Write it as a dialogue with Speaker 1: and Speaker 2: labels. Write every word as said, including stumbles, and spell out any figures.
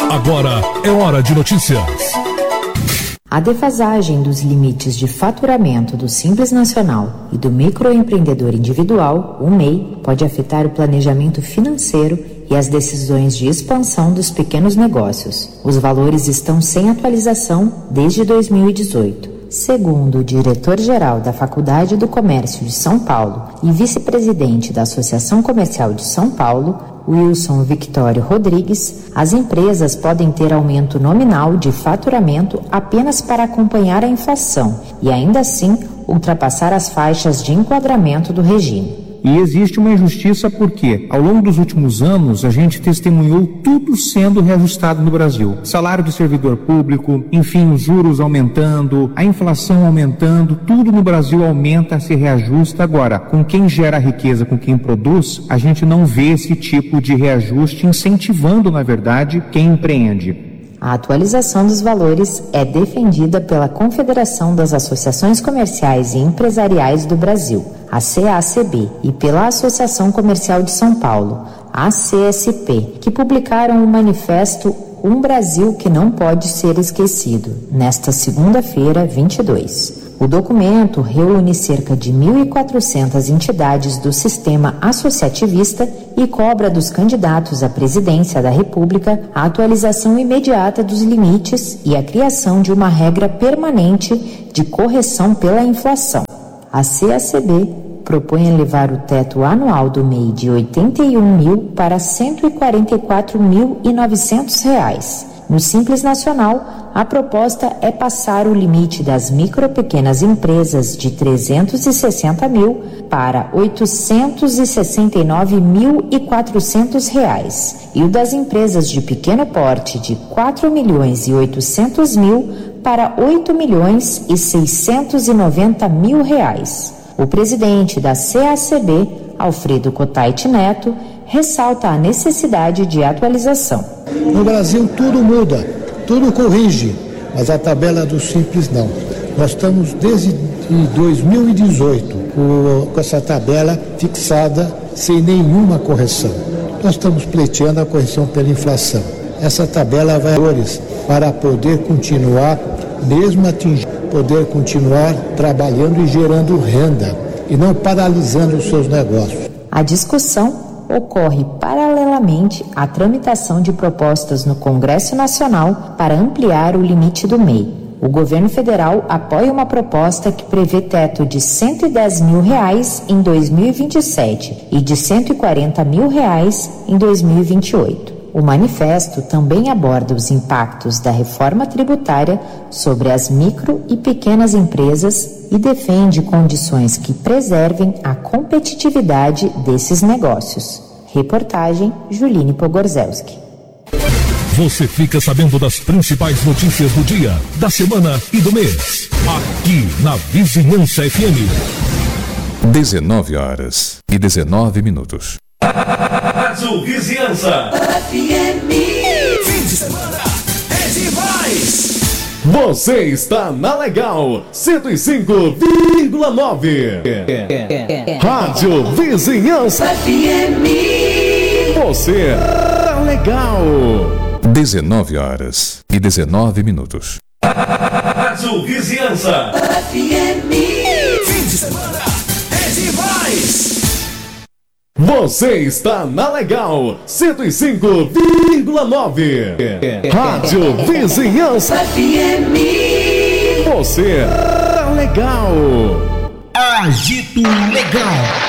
Speaker 1: Agora é hora de notícias.
Speaker 2: A defasagem dos limites de faturamento do Simples Nacional e do microempreendedor individual, o M E I, pode afetar o planejamento financeiro e as decisões de expansão dos pequenos negócios. Os valores estão sem atualização desde dois mil e dezoito. Segundo o diretor-geral da Faculdade do Comércio de São Paulo e vice-presidente da Associação Comercial de São Paulo, Wilson Victório Rodrigues, as empresas podem ter aumento nominal de faturamento apenas para acompanhar a inflação e, ainda assim, ultrapassar as faixas de enquadramento do regime.
Speaker 3: E existe uma injustiça porque, ao longo dos últimos anos, a gente testemunhou tudo sendo reajustado no Brasil. Salário do servidor público, enfim, os juros aumentando, a inflação aumentando, tudo no Brasil aumenta, se reajusta. Agora, com quem gera riqueza, com quem produz, a gente não vê esse tipo de reajuste incentivando, na verdade, quem empreende.
Speaker 2: A atualização dos valores é defendida pela Confederação das Associações Comerciais e Empresariais do Brasil, a C A C B, e pela Associação Comercial de São Paulo, a C S P, que publicaram o manifesto Um Brasil que Não Pode Ser Esquecido, nesta segunda-feira, vinte e dois. O documento reúne cerca de mil e quatrocentas entidades do sistema associativista e cobra dos candidatos à presidência da República a atualização imediata dos limites e a criação de uma regra permanente de correção pela inflação. A C A C B propõe elevar o teto anual do M E I de oitenta e um mil para cento e quarenta e quatro mil e novecentos reais. No Simples Nacional, a proposta é passar o limite das micro e pequenas empresas de trezentos e sessenta mil para oitocentos e sessenta e nove mil e quatrocentos reais e o das empresas de pequeno porte de quatro milhões e oitocentos mil para oito milhões e seiscentos e noventa mil reais. O presidente da C A C B, Alfredo Cotait Neto, ressalta a necessidade de atualização.
Speaker 4: No Brasil tudo muda, tudo corrige, mas a tabela do Simples não. Nós estamos desde dois mil e dezoito com essa tabela fixada sem nenhuma correção. Nós estamos pleiteando a correção pela inflação. Essa tabela vai valores para poder continuar, mesmo atingir, poder continuar trabalhando e gerando renda e não paralisando os seus negócios.
Speaker 2: A discussão ocorre paralelamente à tramitação de propostas no Congresso Nacional para ampliar o limite do M E I. O governo federal apoia uma proposta que prevê teto de cento e dez mil reais em dois mil e vinte e sete e de cento e quarenta mil reais em dois mil e vinte e oito. O manifesto também aborda os impactos da reforma tributária sobre as micro e pequenas empresas e defende condições que preservem a competitividade desses negócios. Reportagem Juline Pogorzelski.
Speaker 1: Você fica sabendo das principais notícias do dia, da semana e do mês. Aqui na Vizinhança F M.
Speaker 5: dezenove horas e dezenove minutos.
Speaker 6: Rádio Vizinhança F M. Fim de semana é demais.
Speaker 7: Você está na Legal cento e cinco vírgula nove. Rádio Vizinhança F M. Você tá legal.
Speaker 5: dezenove horas e dezenove minutos.
Speaker 6: Rádio Vizinhança F M. Fim de semana é demais.
Speaker 7: Você está na Legal cento e cinco vírgula nove. Rádio Vizinhança
Speaker 6: F M.
Speaker 7: Você tá legal.
Speaker 8: Agito Legal.